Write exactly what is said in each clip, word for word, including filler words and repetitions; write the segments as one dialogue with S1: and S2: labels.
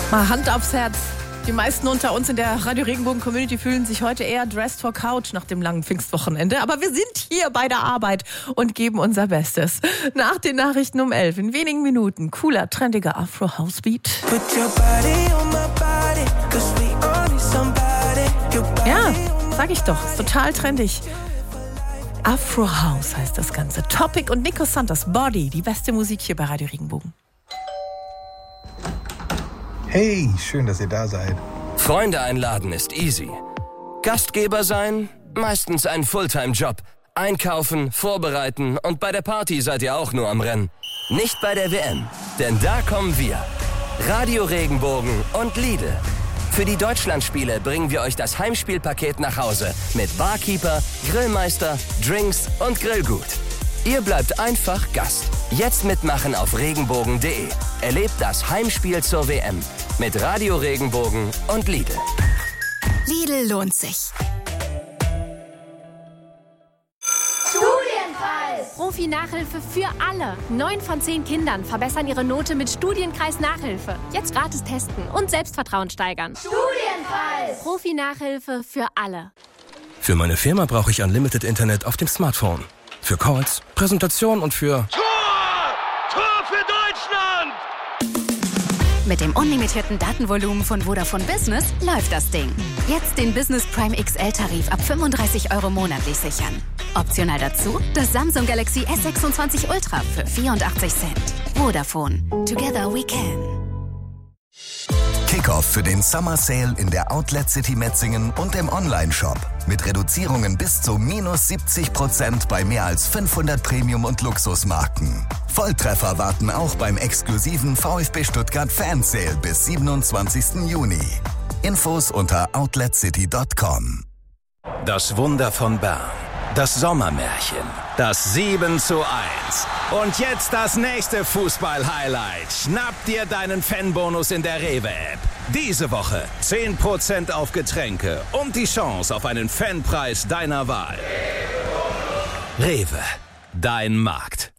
S1: Mal Hand aufs Herz. Die meisten unter uns in der Radio Regenbogen Community fühlen sich heute eher dressed for couch nach dem langen Pfingstwochenende. Aber wir sind hier bei der Arbeit und geben unser Bestes. Nach den Nachrichten um elf, in wenigen Minuten, cooler, trendiger Afro-House-Beat. Ja, sag ich doch, ist total trendig. Afro-House heißt das Ganze. Topic und Nico Santos, Body, die beste Musik hier bei Radio Regenbogen.
S2: Hey, schön, dass ihr da seid.
S3: Freunde einladen ist easy. Gastgeber sein, meistens ein Fulltime-Job. Einkaufen, vorbereiten und bei der Party seid ihr auch nur am Rennen. Nicht bei der W M, denn da kommen wir. Radio Regenbogen und Lidl. Für die Deutschlandspiele bringen wir euch das Heimspielpaket nach Hause mit Barkeeper, Grillmeister, Drinks und Grillgut. Ihr bleibt einfach Gast. Jetzt mitmachen auf regenbogen punkt de. Erlebt das Heimspiel zur W M mit Radio Regenbogen und Lidl.
S4: Lidl lohnt sich.
S5: Studienkreis! Profi-Nachhilfe für alle. Neun von zehn Kindern verbessern ihre Note mit Studienkreis-Nachhilfe. Jetzt gratis testen und Selbstvertrauen steigern. Studienkreis! Profi-Nachhilfe für alle.
S6: Für meine Firma brauche ich Unlimited Internet auf dem Smartphone. Für Calls, Präsentation und für...
S7: Tor! Tor für Deutschland!
S4: Mit dem unlimitierten Datenvolumen von Vodafone Business läuft das Ding. Jetzt den Business Prime X L-Tarif ab fünfunddreißig Euro monatlich sichern. Optional dazu das Samsung Galaxy S sechsundzwanzig Ultra für vierundachtzig Cent. Vodafone. Together we can.
S8: Kickoff für den Summer Sale in der Outlet City Metzingen und im Online-Shop. Mit Reduzierungen bis zu minus siebzig Prozent bei mehr als fünfhundert Premium- und Luxusmarken. Volltreffer warten auch beim exklusiven VfB Stuttgart Fan Sale bis siebenundzwanzigsten Juni. Infos unter outlet city punkt com.
S9: Das Wunder von Bern. Das Sommermärchen. Das sieben zu eins. Und jetzt das nächste Fußball-Highlight. Schnapp dir deinen Fanbonus in der Rewe-App. Diese Woche zehn Prozent auf Getränke und die Chance auf einen Fanpreis deiner Wahl. Rewe, dein Markt.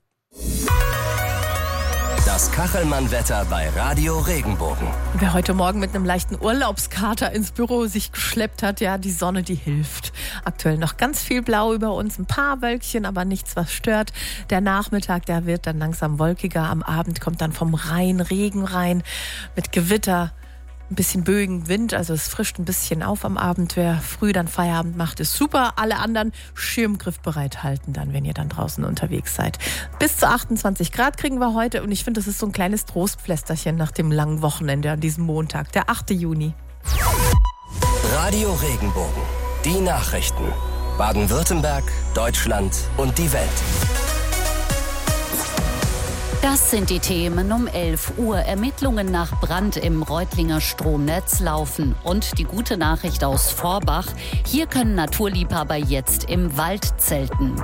S3: Das Kachelmann-Wetter bei Radio Regenbogen.
S1: Wer heute Morgen mit einem leichten Urlaubskater ins Büro sich geschleppt hat, ja, die Sonne, die hilft. Aktuell noch ganz viel Blau über uns, ein paar Wölkchen, aber nichts, was stört. Der Nachmittag, der wird dann langsam wolkiger. Am Abend kommt dann vom Rhein Regen rein mit Gewitter. Ein bisschen Bögen, Wind, also es frischt ein bisschen auf am Abend. Wer früh dann Feierabend macht, ist super. Alle anderen Schirmgriff bereithalten dann, wenn ihr dann draußen unterwegs seid. Bis zu achtundzwanzig Grad kriegen wir heute und ich finde, das ist so ein kleines Trostpflästerchen nach dem langen Wochenende an diesem Montag, der achte Juni.
S3: Radio Regenbogen, die Nachrichten. Baden-Württemberg, Deutschland und die Welt.
S10: Das sind die Themen um elf Uhr. Ermittlungen nach Brand im Reutlinger Stromnetz laufen. Und die gute Nachricht aus Vorbach. Hier können Naturliebhaber jetzt im Wald zelten.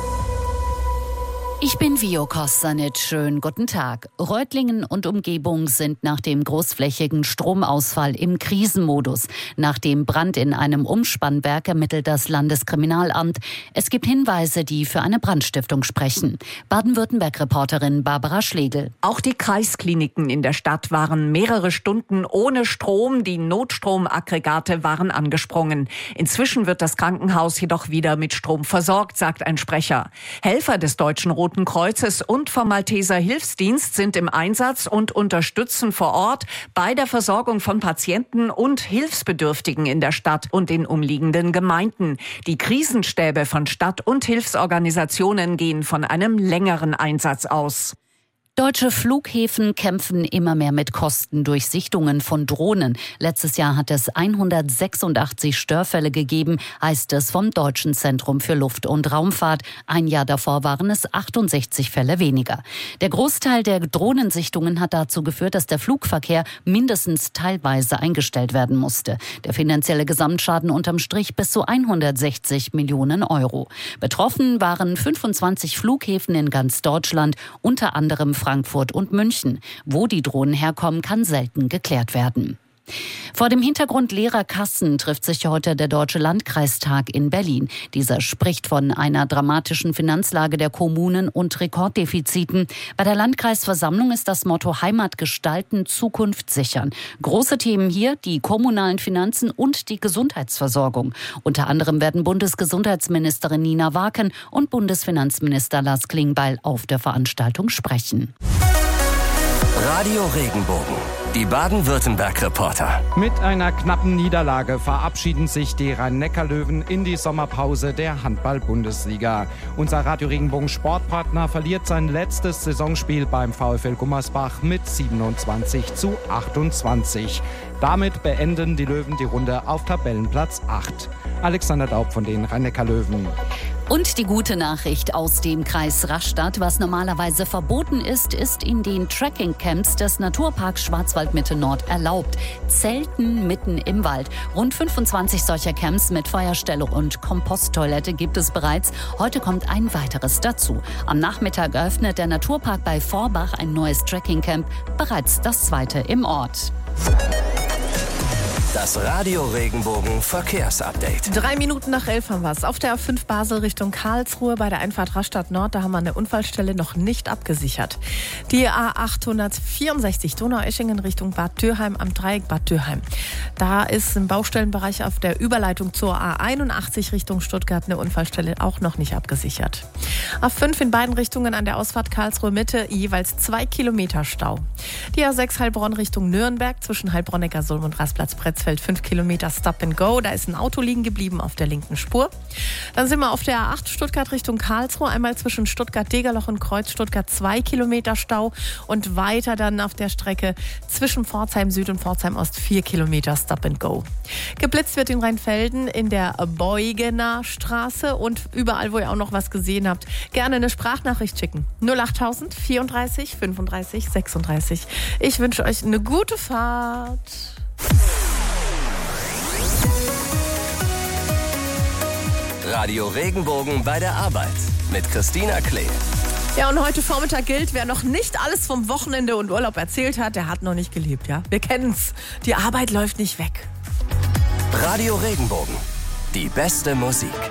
S10: Ich bin Vio Kostanic. Schönen guten Tag. Reutlingen und Umgebung sind nach dem großflächigen Stromausfall im Krisenmodus. Nach dem Brand in einem Umspannwerk ermittelt das Landeskriminalamt. Es gibt Hinweise, die für eine Brandstiftung sprechen. Baden-Württemberg-Reporterin Barbara Schlegel.
S11: Auch die Kreiskliniken in der Stadt waren mehrere Stunden ohne Strom. Die Notstromaggregate waren angesprungen. Inzwischen wird das Krankenhaus jedoch wieder mit Strom versorgt, sagt ein Sprecher. Helfer des Deutschen Roten Kreuzes und vom Malteser Hilfsdienst sind im Einsatz und unterstützen vor Ort bei der Versorgung von Patienten und Hilfsbedürftigen in der Stadt und den umliegenden Gemeinden. Die Krisenstäbe von Stadt- und Hilfsorganisationen gehen von einem längeren Einsatz aus.
S10: Deutsche Flughäfen kämpfen immer mehr mit Kosten durch Sichtungen von Drohnen. Letztes Jahr hat es hundertsechsundachtzig Störfälle gegeben, heißt es vom Deutschen Zentrum für Luft- und Raumfahrt. Ein Jahr davor waren es achtundsechzig Fälle weniger. Der Großteil der Drohnensichtungen hat dazu geführt, dass der Flugverkehr mindestens teilweise eingestellt werden musste. Der finanzielle Gesamtschaden unterm Strich bis zu hundertsechzig Millionen Euro. Betroffen waren fünfundzwanzig Flughäfen in ganz Deutschland, unter anderem Frankfurt und München. Wo die Drohnen herkommen, kann selten geklärt werden. Vor dem Hintergrund leerer Kassen trifft sich heute der Deutsche Landkreistag in Berlin. Dieser spricht von einer dramatischen Finanzlage der Kommunen und Rekorddefiziten. Bei der Landkreisversammlung ist das Motto Heimat gestalten, Zukunft sichern. Große Themen hier, die kommunalen Finanzen und die Gesundheitsversorgung. Unter anderem werden Bundesgesundheitsministerin Nina Waken und Bundesfinanzminister Lars Klingbeil auf der Veranstaltung sprechen.
S3: Radio Regenbogen, die Baden-Württemberg-Reporter.
S12: Mit einer knappen Niederlage verabschieden sich die Rhein-Neckar-Löwen in die Sommerpause der Handball-Bundesliga. Unser Radio Regenbogen Sportpartner verliert sein letztes Saisonspiel beim VfL Gummersbach mit siebenundzwanzig zu achtundzwanzig. Damit beenden die Löwen die Runde auf Tabellenplatz acht. Alexander Daub von den Rhein-Neckar-Löwen.
S10: Und die gute Nachricht aus dem Kreis Rastatt. Was normalerweise verboten ist, ist in den Trekking-Camps des Naturparks Schwarzwaldmitte Nord erlaubt. Zelten mitten im Wald. Rund fünfundzwanzig solcher Camps mit Feuerstelle und Komposttoilette gibt es bereits. Heute kommt ein weiteres dazu. Am Nachmittag eröffnet der Naturpark bei Vorbach ein neues Trekking-Camp, bereits das zweite im Ort.
S3: Das Radio Regenbogen Verkehrsupdate.
S1: Drei Minuten nach elf haben wir es. Auf der A fünf Basel Richtung Karlsruhe bei der Einfahrt Rastatt Nord, da haben wir eine Unfallstelle noch nicht abgesichert. Die A achthundertvierundsechzig Donaueschingen Richtung Bad Dürheim am Dreieck Bad Dürheim. Da ist im Baustellenbereich auf der Überleitung zur A einundachtzig Richtung Stuttgart eine Unfallstelle auch noch nicht abgesichert. A fünf in beiden Richtungen an der Ausfahrt Karlsruhe Mitte jeweils zwei Kilometer Stau. Die A sechs Heilbronn Richtung Nürnberg zwischen Heilbronn-Neckarsulm und Rastplatz-Pretzfeld fünf Kilometer Stop and Go. Da ist ein Auto liegen geblieben auf der linken Spur. Dann sind wir auf der A acht Stuttgart Richtung Karlsruhe. Einmal zwischen Stuttgart-Degerloch und Kreuz Stuttgart zwei Kilometer Stau. Und weiter dann auf der Strecke zwischen Pforzheim Süd und Pforzheim Ost vier Kilometer Stop and Go. Geblitzt wird in Rheinfelden in der Beugener Straße. Und überall, wo ihr auch noch was gesehen habt, gerne eine Sprachnachricht schicken. null achttausend vierunddreißig fünfunddreißig sechsunddreißig. Ich wünsche euch eine gute Fahrt.
S3: Radio Regenbogen bei der Arbeit mit Christina Klee.
S1: Ja, und heute Vormittag gilt, wer noch nicht alles vom Wochenende und Urlaub erzählt hat, der hat noch nicht gelebt, ja? Wir kennen's. Die Arbeit läuft nicht weg.
S3: Radio Regenbogen, die beste Musik.